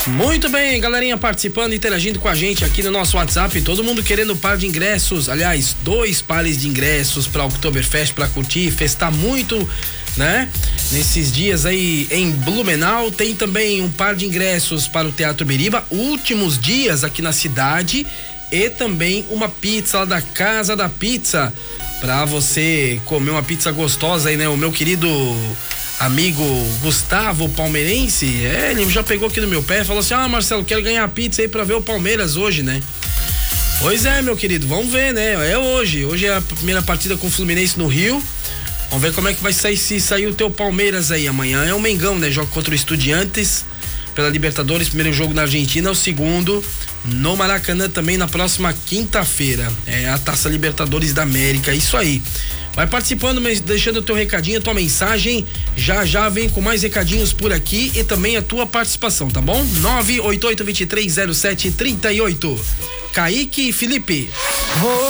Muito bem, galerinha participando, interagindo com a gente aqui no nosso WhatsApp, todo mundo querendo um par de ingressos, aliás, 2 pares de ingressos para o Oktoberfest, para curtir, festar muito, né? Nesses dias aí em Blumenau. Tem também um par de ingressos para o Teatro Biriba, últimos dias aqui na cidade, e também uma pizza lá da Casa da Pizza, para você comer uma pizza gostosa aí, né? O meu querido amigo Gustavo, palmeirense, ele já pegou aqui no meu pé e falou assim: Marcelo, quero ganhar a pizza aí pra ver o Palmeiras hoje, né? Pois é, meu querido, vamos ver, né? É hoje é a primeira partida com o Fluminense no Rio. Vamos ver como é que vai sair, se sair o teu Palmeiras aí. Amanhã é o Mengão, né? Joga contra o Estudiantes pela Libertadores, primeiro jogo na Argentina, o segundo no Maracanã também na próxima quinta-feira. É a Taça Libertadores da América, isso aí. Vai participando, deixando o teu recadinho, a tua mensagem. Já vem com mais recadinhos por aqui e também a tua participação, tá bom? 988230738. Kaique e Felipe.